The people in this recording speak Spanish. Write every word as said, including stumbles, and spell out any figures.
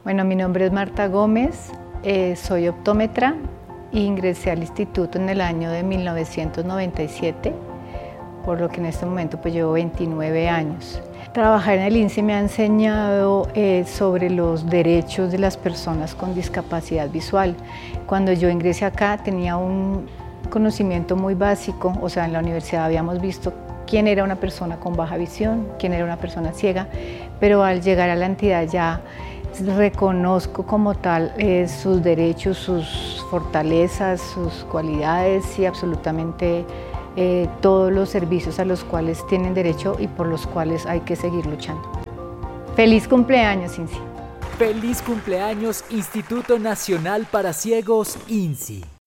Bueno, mi nombre es Marta Gómez, eh, soy optómetra e ingresé al instituto en el año de mil novecientos noventa y siete, por lo que en este momento pues llevo veintinueve años. Trabajar en el I N S E me ha enseñado eh, sobre los derechos de las personas con discapacidad visual. Cuando yo ingresé acá tenía un conocimiento muy básico, o sea, en la universidad habíamos visto quién era una persona con baja visión, quién era una persona ciega, pero al llegar a la entidad ya reconozco como tal eh, sus derechos, sus fortalezas, sus cualidades y absolutamente eh, todos los servicios a los cuales tienen derecho y por los cuales hay que seguir luchando. ¡Feliz cumpleaños, I N S E! ¡Feliz cumpleaños, Instituto Nacional para Ciegos, I N S E!